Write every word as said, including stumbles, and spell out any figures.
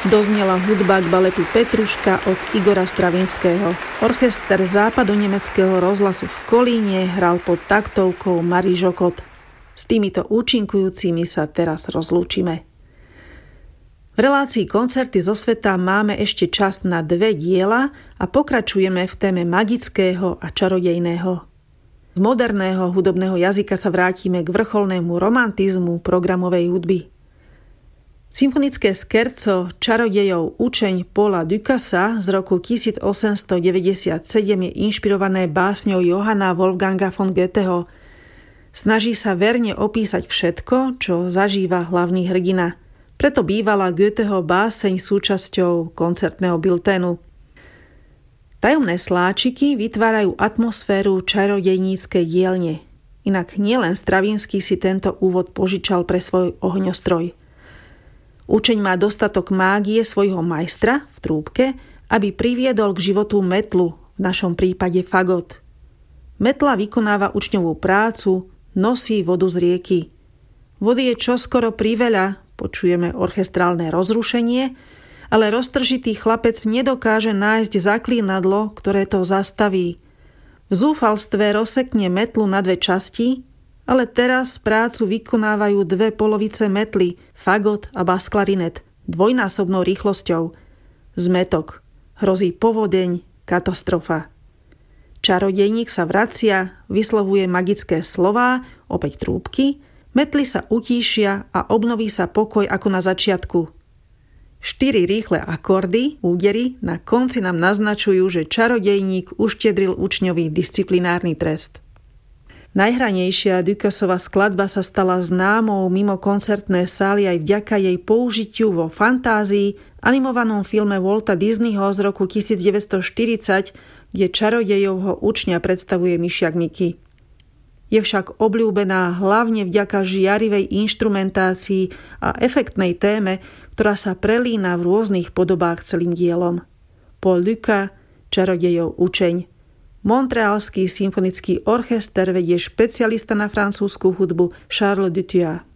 Doznela hudba k baletu Petruška od Igora Stravinského. Orchester západonemeckého rozhlasu v Kolíne hral pod taktovkou Marie Jokot. S týmito účinkujúcimi sa teraz rozlúčime. V relácii Koncerty zo sveta máme ešte čas na dve diela a pokračujeme v téme magického a čarodejného. Z moderného hudobného jazyka sa vrátime k vrcholnému romantizmu programovej hudby. Symfonické skerco Čarodejov učeň Paula Ducasa z roku tisícosemstodeväťdesiatsedem je inšpirované básňou Johanna Wolfganga von Goetheho. Snaží sa verne opísať všetko, čo zažíva hlavný hrdina. Preto bývala Goetheho báseň súčasťou koncertného bilténu. Tajomné sláčiky vytvárajú atmosféru čarodejníckej dielne. Inak nielen Stravinsky si tento úvod požičal pre svoj ohňostroj. Učeň má dostatok mágie svojho majstra v trúbke, aby priviedol k životu metlu, v našom prípade fagot. Metla vykonáva učňovú prácu, nosí vodu z rieky. Vody je čoskoro priveľa, počujeme orchestrálne rozrušenie, ale roztržitý chlapec nedokáže nájsť zaklínadlo, ktoré to zastaví. V zúfalstve rozsekne metlu na dve časti, ale teraz prácu vykonávajú dve polovice metly, fagot a basklarinet, dvojnásobnou rýchlosťou. Zmetok, hrozí povodeň, katastrofa. Čarodejník sa vracia, vyslovuje magické slová, opäť trúbky, metly sa utíšia a obnoví sa pokoj ako na začiatku. Štyri rýchle akordy, údery, na konci nám naznačujú, že čarodejník uštedril učňovi disciplinárny trest. Najhranejšia Ducasova skladba sa stala známou mimo koncertné sály aj vďaka jej použitiu vo Fantázii, animovanom filme Walta Disneyho z roku devätnásťstoštyridsať, kde čarodejovho učňa predstavuje myšiak Mickey. Je však obľúbená hlavne vďaka žiarivej inštrumentácii a efektnej téme, ktorá sa prelína v rôznych podobách celým dielom. Paul Dukas, Čarodejov učeň. Montrealský symfonický orchester vedie špecialista na francúzsku hudbu Charles Dutuat.